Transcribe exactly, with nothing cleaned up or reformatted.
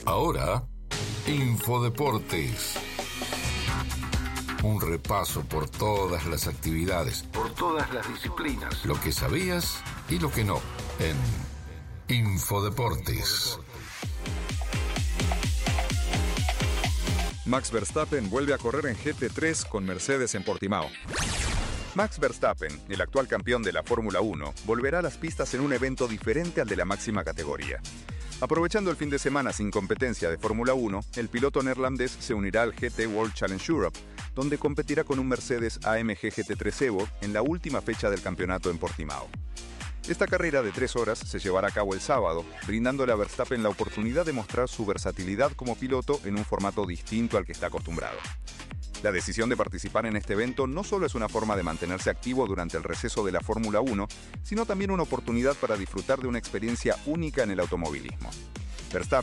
Ahora, Infodeportes. Un repaso por todas las actividades, por todas las disciplinas, lo que sabías y lo que no, en Infodeportes. Max Verstappen vuelve a correr en G T tres con Mercedes en Portimao. Max Verstappen, el actual campeón de la Fórmula uno, volverá a las pistas en un evento diferente al de la máxima categoría. Aprovechando el fin de semana sin competencia de Fórmula uno, el piloto neerlandés se unirá al G T World Challenge Europe, donde competirá con un Mercedes A M G G T tres Evo en la última fecha del campeonato en Portimao. Esta carrera de tres horas se llevará a cabo el sábado, brindándole a Verstappen la oportunidad de mostrar su versatilidad como piloto en un formato distinto al que está acostumbrado. La decisión de participar en este evento no solo es una forma de mantenerse activo durante el receso de la Fórmula uno, sino también una oportunidad para disfrutar de una experiencia única en el automovilismo. Verstappen